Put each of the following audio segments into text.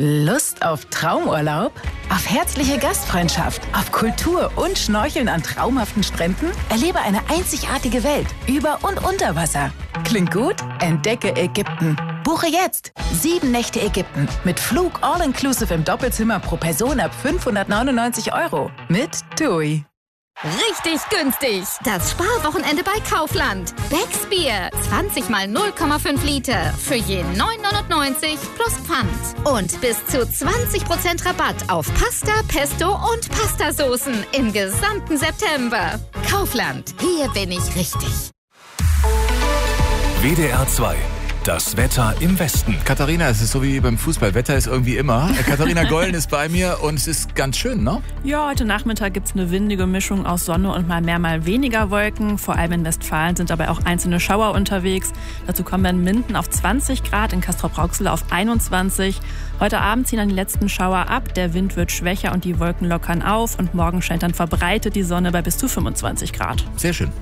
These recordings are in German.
Lust auf Traumurlaub? Auf herzliche Gastfreundschaft? Auf Kultur und Schnorcheln an traumhaften Stränden? Erlebe eine einzigartige Welt über und unter Wasser. Klingt gut? Entdecke Ägypten. Buche jetzt 7 Nächte Ägypten mit Flug all-inclusive im Doppelzimmer pro Person ab 599 € mit TUI. Richtig günstig! Das Sparwochenende bei Kaufland. Becks Bier, 20 mal 0,5 Liter für je 9,99 plus Pfand. Und bis zu 20% Rabatt auf Pasta, Pesto und Pastasoßen im gesamten September. Kaufland, hier bin ich richtig. WDR 2. Das Wetter im Westen. Katharina, es ist so wie beim Fußball. Wetter ist irgendwie immer. Katharina Gollen ist bei mir und es ist ganz schön, ne? Ja, heute Nachmittag gibt's eine windige Mischung aus Sonne und mal mehr, mal weniger Wolken. Vor allem in Westfalen sind dabei auch einzelne Schauer unterwegs. Dazu kommen dann Minden auf 20 Grad, in Castrop-Rauxel auf 21. Heute Abend ziehen dann die letzten Schauer ab. Der Wind wird schwächer und die Wolken lockern auf. Und morgen scheint dann verbreitet die Sonne bei bis zu 25 Grad. Sehr schön.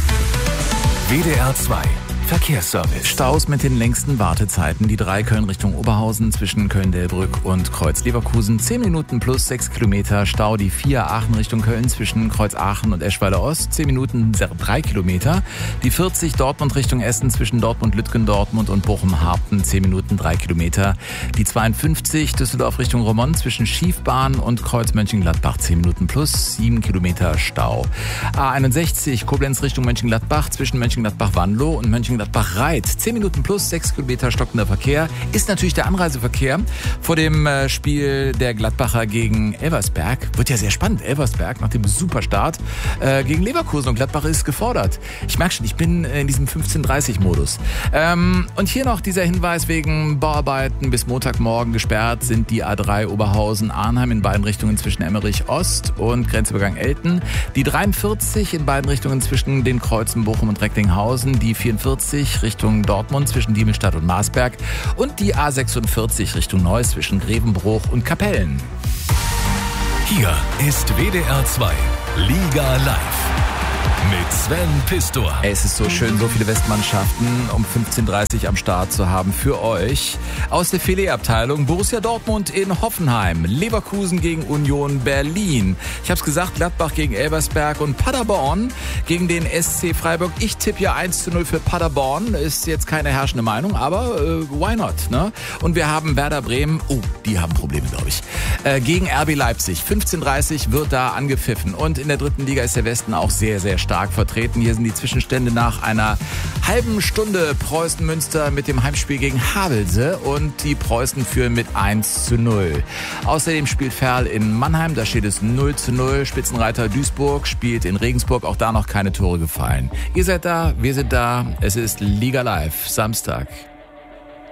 WDR 2. Verkehrsservice. Staus mit den längsten Wartezeiten. Die 3 Köln Richtung Oberhausen zwischen Köln-Delbrück und Kreuz-Leverkusen. 10 Minuten plus 6 Kilometer. Stau die 4 Aachen Richtung Köln zwischen Kreuz-Aachen und Eschweiler-Ost. 10 Minuten 3 Kilometer. Die 40 Dortmund Richtung Essen zwischen Dortmund-Lütgendortmund und Bochum-Harpen. 10 Minuten 3 Kilometer. Die 52 Düsseldorf Richtung Romont zwischen Schiefbahn und Kreuz-Mönchengladbach. 10 Minuten plus 7 Kilometer Stau. A61 Koblenz Richtung Mönchengladbach zwischen Mönchengladbach-Wanlo und Mönchengladbach-Reit. 10 Minuten plus 6 Kilometer stockender Verkehr. Ist natürlich der Anreiseverkehr vor dem Spiel der Gladbacher gegen Elversberg. Wird ja sehr spannend. Elversberg nach dem Superstart gegen Leverkusen und Gladbach ist gefordert. Ich merke schon, ich bin in diesem 15:30-Modus. Und hier noch dieser Hinweis wegen Bauarbeiten. Bis Montagmorgen gesperrt sind die A3 Oberhausen-Arnheim in beiden Richtungen zwischen Emmerich Ost und Grenzübergang Elten. Die 43 in beiden Richtungen zwischen den Kreuzen Bochum und Recklinghausen. Die 44 Richtung Dortmund zwischen Diemelstadt und Marsberg und die A46 Richtung Neuss zwischen Grevenbruch und Kapellen. Hier ist WDR 2 Liga Live mit Sven Pistor. Es ist so schön, so viele Westmannschaften um 15:30 am Start zu haben für euch. Aus der Filetabteilung Borussia Dortmund in Hoffenheim, Leverkusen gegen Union Berlin. Ich habe es gesagt, Gladbach gegen Elversberg und Paderborn gegen den SC Freiburg. Ich tippe ja 1:0 für Paderborn. Ist jetzt keine herrschende Meinung, aber why not? Ne? Und wir haben Werder Bremen, die haben Probleme, glaube ich, gegen RB Leipzig. 15:30 wird da angepfiffen. Und in der 3. Liga ist der Westen auch sehr, sehr stark vertreten. Hier sind die Zwischenstände nach einer halben Stunde. Preußen-Münster mit dem Heimspiel gegen Havelse und die Preußen führen mit 1:0. Außerdem spielt Ferl in Mannheim, da steht es 0:0. Spitzenreiter Duisburg spielt in Regensburg, auch da noch keine Tore gefallen. Ihr seid da, wir sind da, es ist Liga Live, Samstag.